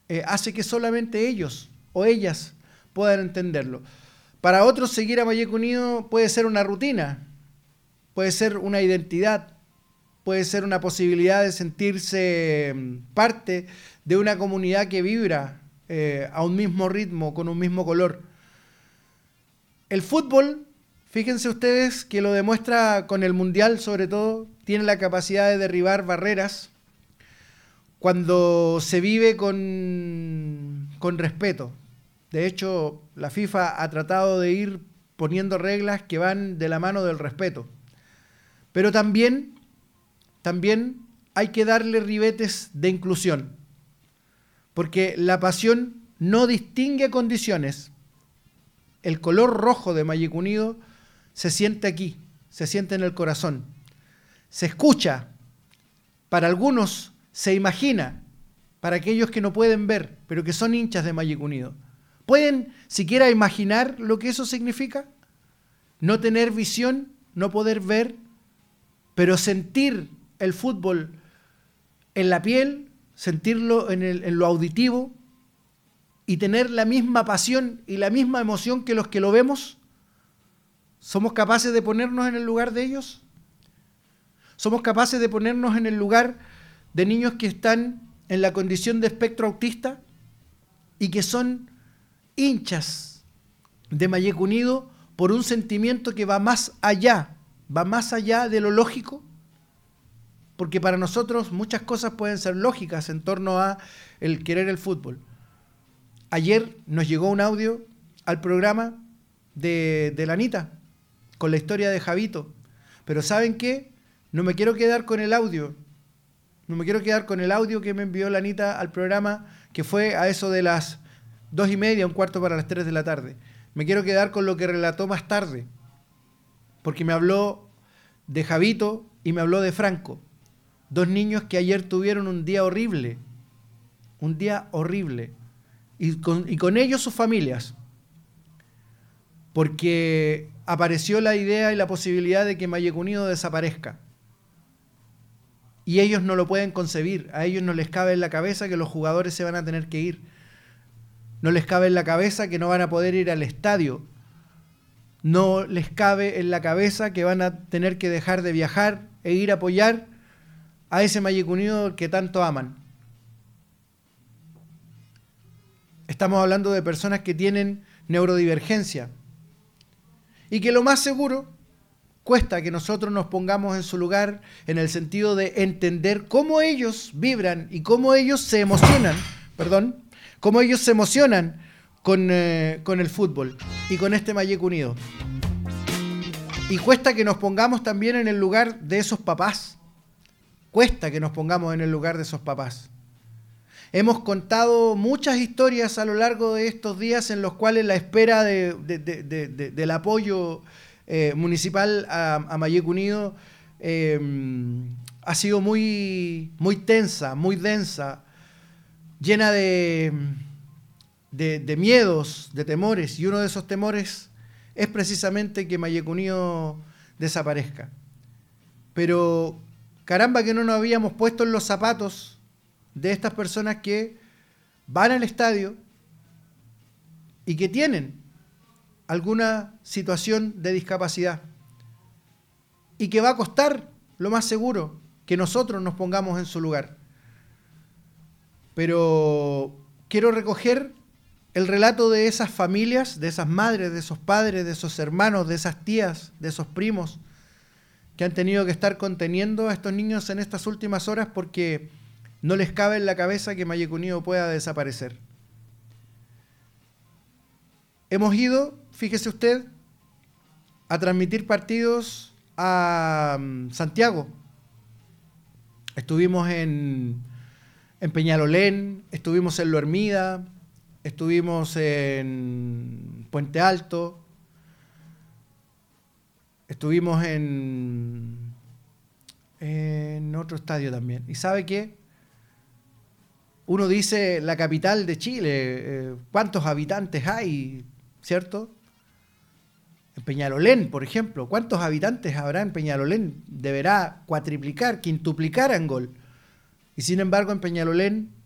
hace que solamente ellos o ellas puedan entenderlo. Para otros, seguir a Mayeco Unido puede ser una rutina, puede ser una identidad, puede ser una posibilidad de sentirse parte de una comunidad que vibra a un mismo ritmo, con un mismo color. El fútbol, fíjense ustedes que lo demuestra con el Mundial sobre todo, tiene la capacidad de derribar barreras cuando se vive con respeto. De hecho, la FIFA ha tratado de ir poniendo reglas que van de la mano del respeto. Pero también hay que darle ribetes de inclusión, porque la pasión no distingue condiciones. El color rojo de Mayeco Unido se siente aquí, se siente en el corazón, se escucha, para algunos se imagina, para aquellos que no pueden ver, pero que son hinchas de Mayeco Unido. ¿Pueden siquiera imaginar lo que eso significa? No tener visión, no poder ver, pero sentir el fútbol en la piel, sentirlo en lo auditivo y tener la misma pasión y la misma emoción que los que lo vemos. ¿Somos capaces de ponernos en el lugar de ellos? ¿Somos capaces de ponernos en el lugar de niños que están en la condición de espectro autista y que son hinchas de Mayeco Unido por un sentimiento que va más allá de lo lógico? Porque para nosotros muchas cosas pueden ser lógicas en torno a el querer el fútbol. Ayer nos llegó un audio al programa de la Anita con la historia de Javito. Pero ¿saben qué? No me quiero quedar con el audio. No me quiero quedar con el audio que me envió la Anita al programa, que fue a eso de las 2:30, 1:15 para las 3 de la tarde. Me quiero quedar con lo que relató más tarde, porque me habló de Javito y me habló de Franco. Dos niños que ayer tuvieron un día horrible. Y con ellos sus familias. Porque apareció la idea y la posibilidad de que Mayeco Unido desaparezca. Y ellos no lo pueden concebir. A ellos no les cabe en la cabeza que los jugadores se van a tener que ir. No les cabe en la cabeza que no van a poder ir al estadio. No les cabe en la cabeza que van a tener que dejar de viajar e ir a apoyar a ese Mayeco Unido que tanto aman. Estamos hablando de personas que tienen neurodivergencia y que lo más seguro cuesta que nosotros nos pongamos en su lugar en el sentido de entender cómo ellos vibran y cómo ellos se emocionan, con el fútbol y con este Mayeco Unido. Y cuesta que nos pongamos también en el lugar de esos papás. Cuesta que nos pongamos en el lugar de esos papás. Hemos contado muchas historias a lo largo de estos días en los cuales la espera del apoyo municipal a Mayeco Unido ha sido muy tensa, muy densa, llena de miedos, de temores, y uno de esos temores es precisamente que Mayeco Unido desaparezca. Pero caramba que no nos habíamos puesto en los zapatos de estas personas que van al estadio y que tienen alguna situación de discapacidad y que va a costar, lo más seguro, que nosotros nos pongamos en su lugar. Pero quiero recoger el relato de esas familias, de esas madres, de esos padres, de esos hermanos, de esas tías, de esos primos que han tenido que estar conteniendo a estos niños en estas últimas horas porque no les cabe en la cabeza que Mayeco Unido pueda desaparecer. Hemos ido, fíjese usted, a transmitir partidos a Santiago. Estuvimos en Peñalolén, estuvimos en Lo Hermida, estuvimos en Puente Alto, estuvimos en otro estadio también. ¿Y sabe qué? Uno dice la capital de Chile, ¿cuántos habitantes hay? ¿Cierto? En Peñalolén, por ejemplo, ¿cuántos habitantes habrá en Peñalolén? Deberá cuatriplicar, quintuplicar Angol. Y sin embargo, en Peñalolén